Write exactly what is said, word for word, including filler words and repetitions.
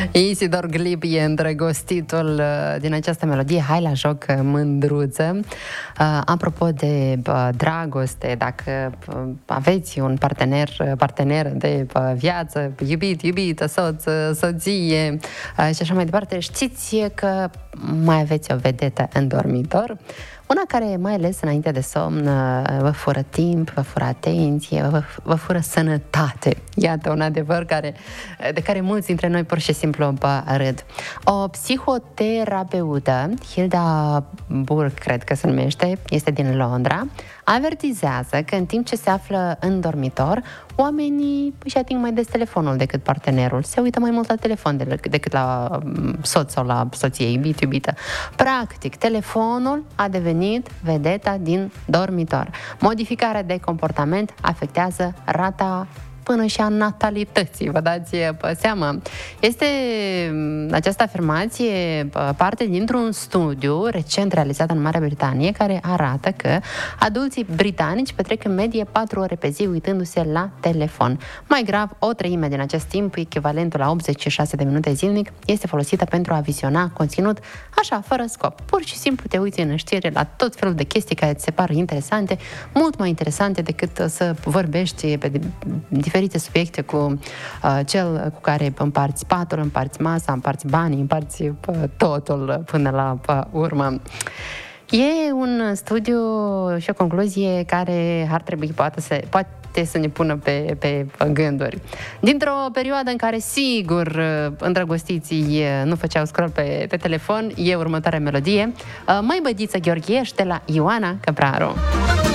Isidor Glib e îndrăgostitul din această melodie. Hai la joc, mândruță. Apropo de dragoste, dacă aveți un partener, partener de viață, iubit, iubită, soț, soție și așa mai departe, știți că mai aveți o vedetă în dormitor? Una care, mai ales înainte de somn, vă fură timp, vă fură atenție, vă, vă fură sănătate. Iată un adevăr care, de care mulți dintre noi pur și simplu râd. O psihoterapeută, Hilda Burke, cred că se numește, este din Londra, avertizează că în timp ce se află în dormitor, oamenii își ating mai des telefonul decât partenerul. Se uită mai mult la telefon decât la soț sau la soție, iubit, iubită. Practic, telefonul a devenit vedeta din dormitor. Modificarea de comportament afectează rata până și a natalității, vă dați seama. Este această afirmație parte dintr-un studiu recent realizat în Marea Britanie care arată că adulții britanici petrec în medie patru ore pe zi uitându-se la telefon. Mai grav, o treime din acest timp, echivalentul la optzeci și șase de minute zilnic, este folosită pentru a visiona conținut așa, fără scop. Pur și simplu te uiți în știri la tot felul de chestii care ți se par interesante, mult mai interesante decât să vorbești pe diferite subiecte cu uh, cel cu care împarți patul, împarți masa, împarți banii, împarți uh, totul până la uh, urmă. E un studiu și o concluzie care ar trebui poate să, poate să ne pună pe, pe gânduri. Dintr-o perioadă în care, sigur, îndrăgostiții nu făceau scroll pe, pe telefon, e următoarea melodie. Măi bădiță Gheorghești de la Ioana Căpraru.